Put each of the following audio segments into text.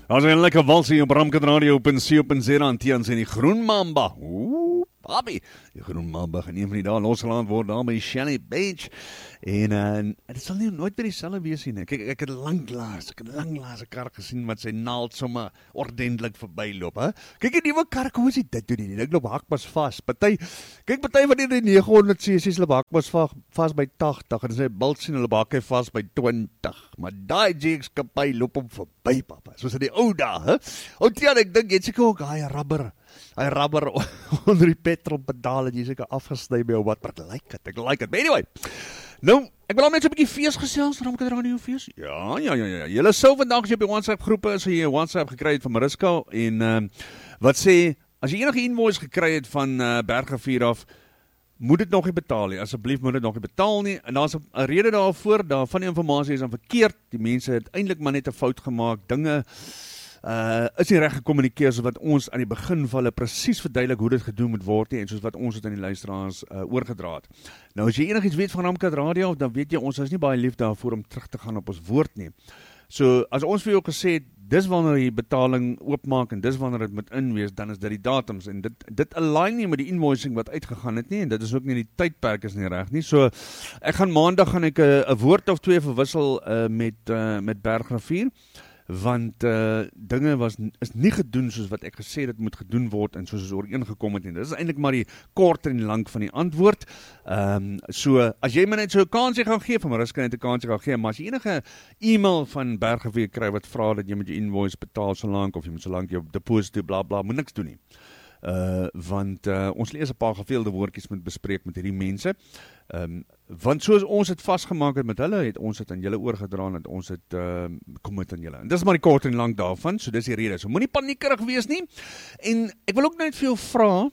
As 'n lekker walsie op Ramkat Radio op NC.za aan Tians en die Groen Mamba. Oeh, papi. Die Groen Mamba gaan een van die dae losgelaat word daar by Shelly Beach. En dit sal nie nooit weer dieselfde wees nie. Kyk, ek het langlaas 'n kar gesien wat sy naald sommer ordentlik verbyloop, hè. Kyk die nuwe kar, hoe is dit doen nie? Ek loop hakpas vas. Party van die 900 cc's loop hakpas vas by 80 en sy bult sien hulle bakke vas by 20. Maar daai GX kapai loop hom verby, papa. Soos in die ou dae, hè. Tian, ek dink jy seker ook hy rubber onder die petrolpedaal en jy seker afgesny by wat, maar ek like it. But anyway, nou, ek wil al net so 'n bietjie fees gesels, Ramkat Radio fees. Ja. Julle sou vandag as jy op die WhatsApp groepe is, jy 'n WhatsApp gekry het van Mariska en wat sê, as jy enige invoice gekry het van Bergrivier af, moet dit nog nie betaal nie, asseblief moet dit nog nie betaal nie, en daar's 'n rede daarvoor, van die informasie is dan verkeerd, die mense het eintlik maar net 'n fout gemaak, dinge is nie reg gekommunikeer soos wat ons aan die begin van hulle presies verduidelik hoe dit gedoen moet word nie, en soos wat ons het aan die luisteraars oorgedra het. Nou as jy enigiets weet van Ramkat Radio, dan weet jy ons is nie baie lief daarvoor om terug te gaan op ons woord nie. So as ons vir jou gesê het, dis wanneer jy betaling oopmaak en dis wanneer dit moet inwees, dan is dit die datums en dit align nie met die invoicing wat uitgegaan het nie, en dit is ook nie die tydperk is nie reg nie. So ek gaan maandag 'n woord of twee verwissel met Bergrivier, want dinge is nie gedoen soos wat ek gesê dit moet gedoen word en soos ons ooreengekom het nie. Dit is eintlik maar die kort en lank van die antwoord. So as jy my net so 'n kansie gaan gee, van Mariska net 'n kansie gaan gee, maar as jy enige e-mail van Bergrivier kry wat vra dat jy met jou invoice betaal so lank of jy moet so lank jou deposito bla bla, moet niks doen nie. Want ons lees 'n paar geveelde woordjies moet bespreek met hierdie mense. Want soos ons het vasgemaak het met hulle, het ons het aan julle oorgedra en ons het kom met aan julle. En dis maar die kort en lank daarvan, so dis die rede. So moenie paniekerig wees nie. En ek wil ook net vir jou vra,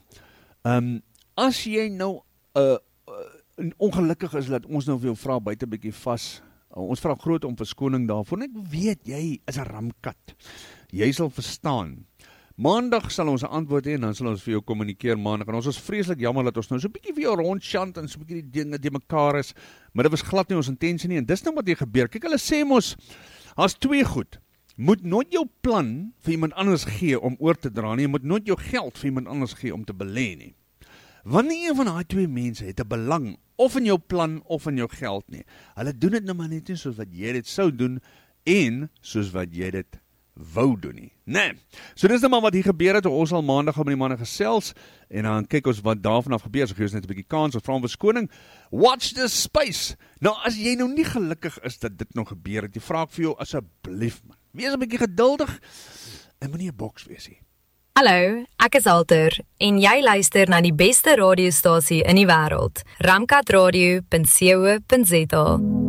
as jy nou ongelukkig is dat ons nou vir jou vra buite 'n bietjie vas, ons vra groot om verskoning daarvoor. En ek weet jy is 'n ramkat. Jy sal verstaan. Maandag sal ons 'n antwoord hê en dan sal ons vir jou kommunikeer maandag. En ons is vreeslik jammer dat ons nou so 'n bietjie vir jou rondchant en so 'n bietjie die dinge die mekaar is, maar dit was glad nie ons intensie nie en dis nou wat hier gebeur. Kyk, hulle sê mos, as twee goed, moet nooit jou plan vir iemand anders gee om oor te dra nie, jy moet nooit jou geld vir iemand anders gee om te belê nie. Wanneer een van daai twee mense het 'n belang of in jou plan of in jou geld nie. Hulle doen dit nou maar net nie soos wat jy dit sou doen en soos wat jy dit wou doen nie. Nee. So dis nou maar wat hier gebeur het. Ons sal maandag met die manne gesels en dan kyk ons wat daarvan af gebeur. So gee ons net 'n bietjie kans of vra om verskoning. Watch this space. Nou as jy nou nie gelukkig is dat dit nou gebeur het, jy vra ek vir jou asseblief man. Wees 'n bietjie geduldig en moenie 'n boks wees nie. Hallo, ek is Alter en jy luister na die beste radiostasie in die wêreld. Ramkatradio.co.za.